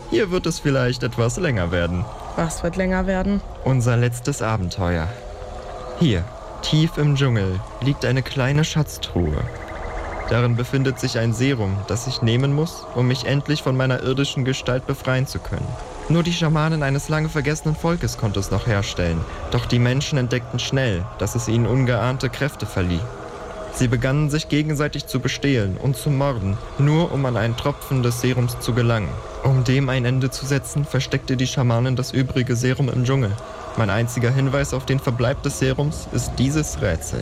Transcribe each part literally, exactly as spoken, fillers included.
Hier wird es vielleicht etwas länger werden. Was wird länger werden? Unser letztes Abenteuer. Hier, tief im Dschungel, liegt eine kleine Schatztruhe. Darin befindet sich ein Serum, das ich nehmen muss, um mich endlich von meiner irdischen Gestalt befreien zu können. Nur die Schamanen eines lange vergessenen Volkes konnte es noch herstellen. Doch die Menschen entdeckten schnell, dass es ihnen ungeahnte Kräfte verlieh. Sie begannen sich gegenseitig zu bestehlen und zu morden, nur um an einen Tropfen des Serums zu gelangen. Um dem ein Ende zu setzen, versteckte die Schamanin das übrige Serum im Dschungel. Mein einziger Hinweis auf den Verbleib des Serums ist dieses Rätsel.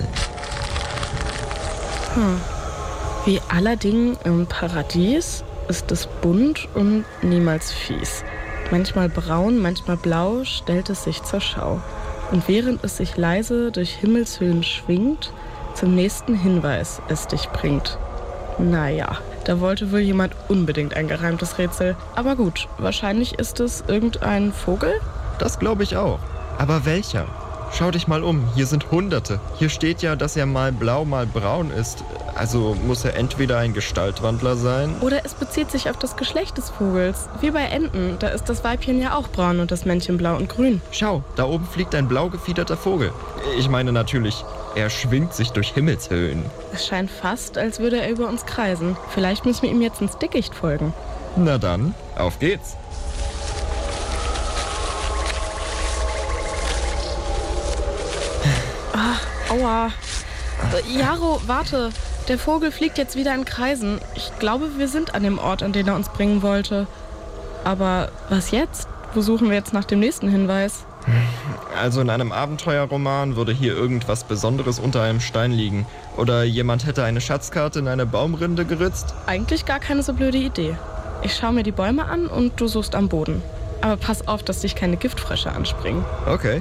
Hm. Wie aller Dinge im Paradies ist es bunt und niemals fies. Manchmal braun, manchmal blau stellt es sich zur Schau. Und während es sich leise durch Himmelshöhen schwingt, zum nächsten Hinweis es dich bringt. Naja, da wollte wohl jemand unbedingt ein gereimtes Rätsel. Aber gut, wahrscheinlich ist es irgendein Vogel? Das glaube ich auch. Aber welcher? Schau dich mal um, hier sind Hunderte. Hier steht ja, dass er mal blau, mal braun ist. Also muss er entweder ein Gestaltwandler sein. Oder es bezieht sich auf das Geschlecht des Vogels. Wie bei Enten, da ist das Weibchen ja auch braun und das Männchen blau und grün. Schau, da oben fliegt ein blau gefiederter Vogel. Ich meine natürlich, er schwingt sich durch Himmelshöhen. Es scheint fast, als würde er über uns kreisen. Vielleicht müssen wir ihm jetzt ins Dickicht folgen. Na dann, auf geht's. Ah, aua. Äh, Jaro, warte. Der Vogel fliegt jetzt wieder in Kreisen. Ich glaube, wir sind an dem Ort, an den er uns bringen wollte. Aber was jetzt? Wo suchen wir jetzt nach dem nächsten Hinweis? Also in einem Abenteuerroman würde hier irgendwas Besonderes unter einem Stein liegen. Oder jemand hätte eine Schatzkarte in eine Baumrinde geritzt. Eigentlich gar keine so blöde Idee. Ich schaue mir die Bäume an und du suchst am Boden. Aber pass auf, dass dich keine Giftfrösche anspringen. Okay.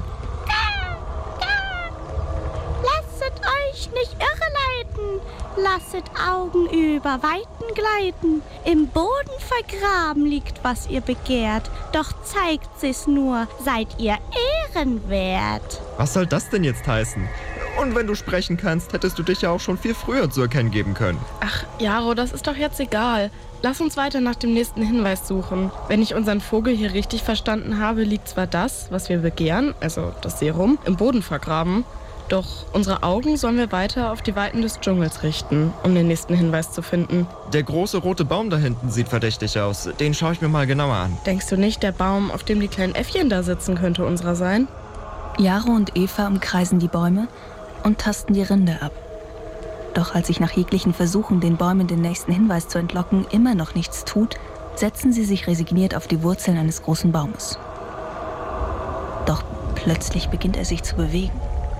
Lasset euch nicht irreleiten. Lasset Augen über Weiten gleiten. Im Boden vergraben liegt, was ihr begehrt. Doch zeigt sich's nur, seid ihr ehrenwert. Was soll das denn jetzt heißen? Und wenn du sprechen kannst, hättest du dich ja auch schon viel früher zu erkennen geben können. Ach, Jaro, das ist doch jetzt egal. Lass uns weiter nach dem nächsten Hinweis suchen. Wenn ich unseren Vogel hier richtig verstanden habe, liegt zwar das, was wir begehren, also das Serum, im Boden vergraben. Doch unsere Augen sollen wir weiter auf die Weiten des Dschungels richten, um den nächsten Hinweis zu finden. Der große rote Baum da hinten sieht verdächtig aus. Den schaue ich mir mal genauer an. Denkst du nicht, der Baum, auf dem die kleinen Äffchen da sitzen, könnte unserer sein? Jaro und Eva umkreisen die Bäume und tasten die Rinde ab. Doch als sich nach jeglichen Versuchen, den Bäumen den nächsten Hinweis zu entlocken, immer noch nichts tut, setzen sie sich resigniert auf die Wurzeln eines großen Baumes. Doch plötzlich beginnt er sich zu bewegen.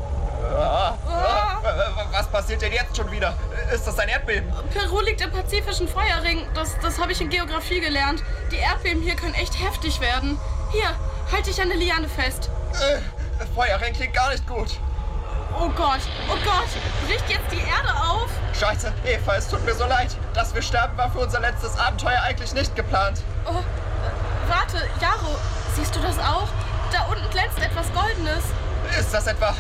Was passiert denn jetzt schon wieder? Ist das ein Erdbeben? Peru liegt im pazifischen Feuerring. Das, das habe ich in Geografie gelernt. Die Erdbeben hier können echt heftig werden. Hier, halte dich an der Liane fest. Äh, Feuerring klingt gar nicht gut. Oh Gott, oh Gott, bricht jetzt die Erde auf? Scheiße, Eva, es tut mir so leid. Dass wir sterben, war für unser letztes Abenteuer eigentlich nicht geplant. Oh, äh, warte, Jaro, siehst du das auch? Da unten glänzt etwas Goldenes. Ist das etwa...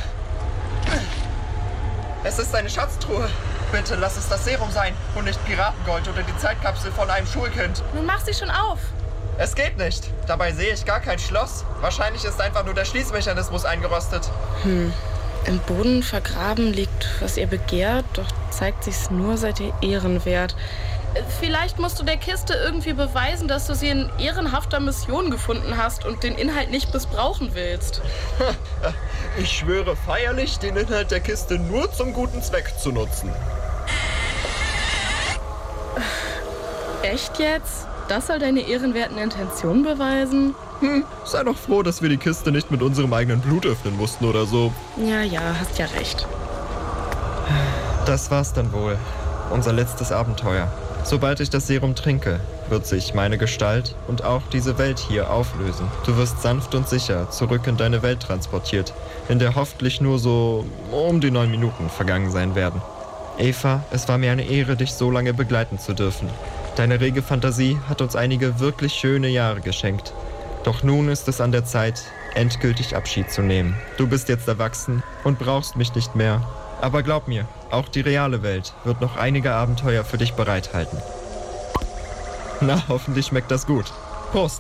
Es ist eine Schatztruhe. Bitte lass es das Serum sein und nicht Piratengold oder die Zeitkapsel von einem Schulkind. Nun mach sie schon auf. Es geht nicht. Dabei sehe ich gar kein Schloss. Wahrscheinlich ist einfach nur der Schließmechanismus eingerostet. Hm. Im Boden vergraben liegt, was ihr begehrt, doch zeigt sich's nur, seid ihr ehrenwert. Vielleicht musst du der Kiste irgendwie beweisen, dass du sie in ehrenhafter Mission gefunden hast und den Inhalt nicht missbrauchen willst. Ich schwöre feierlich, den Inhalt der Kiste nur zum guten Zweck zu nutzen. Echt jetzt? Das soll deine ehrenwerten Intentionen beweisen? Hm, sei doch froh, dass wir die Kiste nicht mit unserem eigenen Blut öffnen mussten oder so. Ja, ja, hast ja recht. Das war's dann wohl. Unser letztes Abenteuer. Sobald ich das Serum trinke, wird sich meine Gestalt und auch diese Welt hier auflösen. Du wirst sanft und sicher zurück in deine Welt transportiert, in der hoffentlich nur so um die neun Minuten vergangen sein werden. Eva, es war mir eine Ehre, dich so lange begleiten zu dürfen. Deine rege Fantasie hat uns einige wirklich schöne Jahre geschenkt. Doch nun ist es an der Zeit, endgültig Abschied zu nehmen. Du bist jetzt erwachsen und brauchst mich nicht mehr. Aber glaub mir, auch die reale Welt wird noch einige Abenteuer für dich bereithalten. Na, hoffentlich schmeckt das gut. Prost!